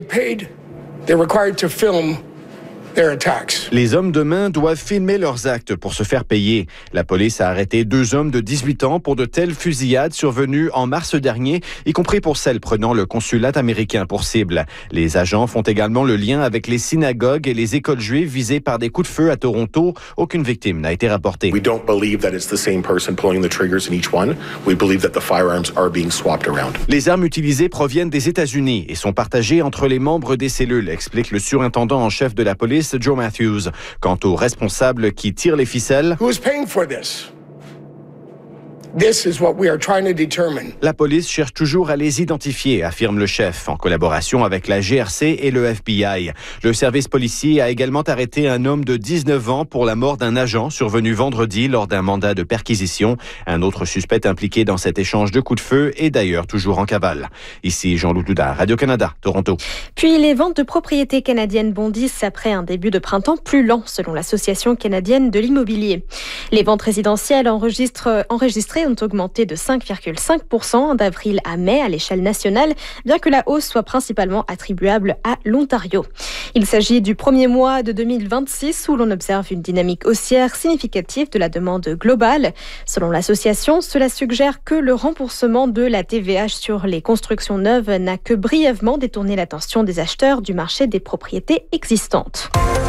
They're required to film their attacks. Les hommes de main doivent filmer leurs actes pour se faire payer. La police a arrêté 2 hommes de 18 ans pour de telles fusillades survenues en mars dernier, y compris pour celles prenant le consulat américain pour cible. Les agents font également le lien avec les synagogues et les écoles juives visées par des coups de feu à Toronto. Aucune victime n'a été rapportée. We don't believe that it's the same person pulling the triggers in each one. We believe that the firearms are being swapped around. Les armes utilisées proviennent des États-Unis et sont partagées entre les membres des cellules, explique le surintendant en chef de la police, Joe Matthews. Quant aux responsables qui tirent les ficelles, Who's paying for this? This is what we are trying to determine. La police cherche toujours à les identifier, affirme le chef, en collaboration avec la GRC et le FBI. Le service policier a également arrêté un homme de 19 ans pour la mort d'un agent survenu vendredi lors d'un mandat de perquisition. Un autre suspect impliqué dans cet échange de coups de feu est d'ailleurs toujours en cavale. Ici Jean-Loup Doudard, Radio-Canada, Toronto. Puis les ventes de propriétés canadiennes bondissent après un début de printemps plus lent, selon l'Association canadienne de l'immobilier. Les ventes résidentielles enregistrées ont augmenté de 5,5% d'avril à mai à l'échelle nationale, bien que la hausse soit principalement attribuable à l'Ontario. Il s'agit du premier mois de 2026 où l'on observe une dynamique haussière significative de la demande globale. Selon l'association, cela suggère que le remboursement de la TVA sur les constructions neuves n'a que brièvement détourné l'attention des acheteurs du marché des propriétés existantes.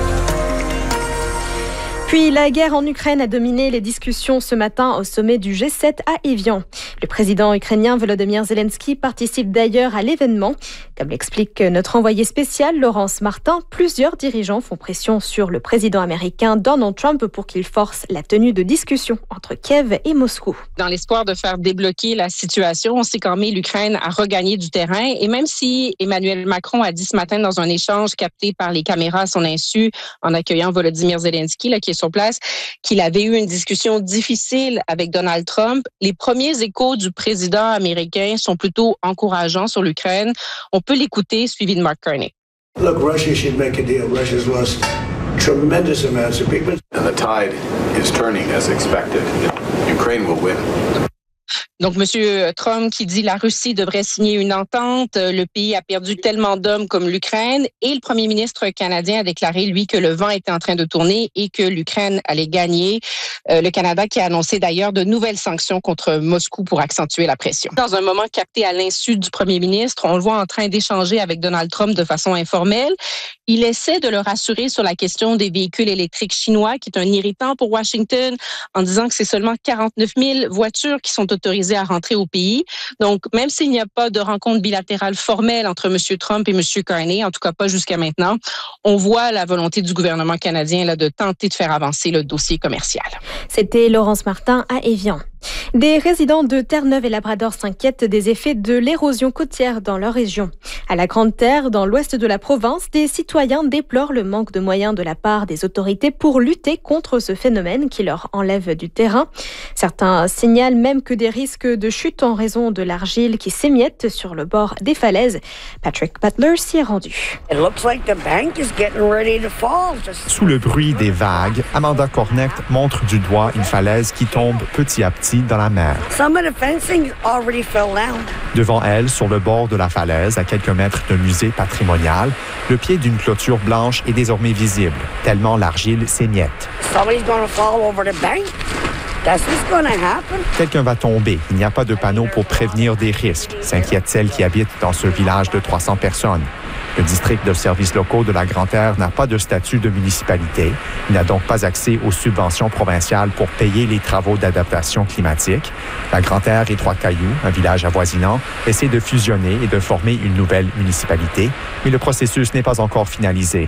Puis la guerre en Ukraine a dominé les discussions ce matin au sommet du G7 à Évian. Le président ukrainien Volodymyr Zelensky participe d'ailleurs à l'événement. Comme l'explique notre envoyé spécial Laurence Martin, plusieurs dirigeants font pression sur le président américain Donald Trump pour qu'il force la tenue de discussions entre Kiev et Moscou. Dans l'espoir de faire débloquer la situation, on sait qu'en mai, l'Ukraine a regagné du terrain. Et même si Emmanuel Macron a dit ce matin dans un échange capté par les caméras à son insu en accueillant Volodymyr Zelensky, qui est sur place, qu'il avait eu une discussion difficile avec Donald Trump. Les premiers échos du président américain sont plutôt encourageants sur l'Ukraine. On peut l'écouter, suivi de Mark Carney. Look, Russia should make a deal. Russia's lost tremendous amounts of people. And the tide is turning as expected. Ukraine will win. Donc, M. Trump qui dit la Russie devrait signer une entente, le pays a perdu tellement d'hommes comme l'Ukraine, et le premier ministre canadien a déclaré, lui, que le vent était en train de tourner et que l'Ukraine allait gagner. Le Canada qui a annoncé d'ailleurs de nouvelles sanctions contre Moscou pour accentuer la pression. Dans un moment capté à l'insu du premier ministre, on le voit en train d'échanger avec Donald Trump de façon informelle. Il essaie de le rassurer sur la question des véhicules électriques chinois, qui est un irritant pour Washington, en disant que c'est seulement 49 000 voitures qui sont autorisées à rentrer au pays. Donc, même s'il n'y a pas de rencontre bilatérale formelle entre M. Trump et M. Carney, en tout cas pas jusqu'à maintenant, on voit la volonté du gouvernement canadien là, de tenter de faire avancer le dossier commercial. C'était Laurence Martin à Évian. Des résidents de Terre-Neuve et Labrador s'inquiètent des effets de l'érosion côtière dans leur région. À la Grande-Terre, dans l'ouest de la province, des citoyens déplorent le manque de moyens de la part des autorités pour lutter contre ce phénomène qui leur enlève du terrain. Certains signalent même que des risques de chute en raison de l'argile qui s'émiette sur le bord des falaises. Patrick Butler s'y est rendu. Sous le bruit des vagues, Amanda Cornect montre du doigt une falaise qui tombe petit à petit dans la mer. Devant elle, sur le bord de la falaise, à quelques mètres d'un musée patrimonial, le pied d'une clôture blanche est désormais visible, tellement l'argile s'émiette. Quelqu'un va tomber. Il n'y a pas de panneau pour prévenir des risques, s'inquiète celle qui habite dans ce village de 300 personnes. Le district de services locaux de la Grande-Terre n'a pas de statut de municipalité. Il n'a donc pas accès aux subventions provinciales pour payer les travaux d'adaptation climatique. La Grande-Terre et Trois-Cailloux, un village avoisinant, essaient de fusionner et de former une nouvelle municipalité, mais le processus n'est pas encore finalisé.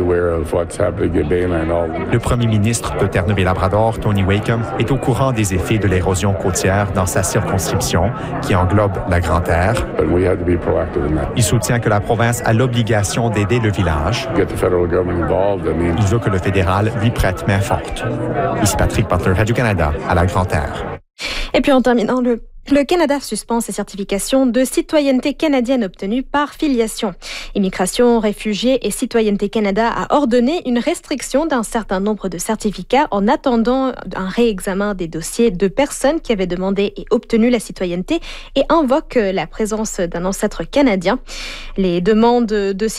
Le premier ministre de Terre-Neuve et Labrador, Tony Wakeham, est au courant des effets de l'érosion côtière dans sa circonscription, qui englobe la Grande-Terre. Il soutient que la province a l'obligation d'aider le village. Il veut que le fédéral lui prête main forte. Ici Patrick Butler, Radio-Canada, à la Grande-Terre. Et puis en terminant, le Canada suspend ses certifications de citoyenneté canadienne obtenues par filiation. Immigration, Réfugiés et Citoyenneté Canada a ordonné une restriction d'un certain nombre de certificats en attendant un réexamen des dossiers de personnes qui avaient demandé et obtenu la citoyenneté et invoque la présence d'un ancêtre canadien. Les demandes de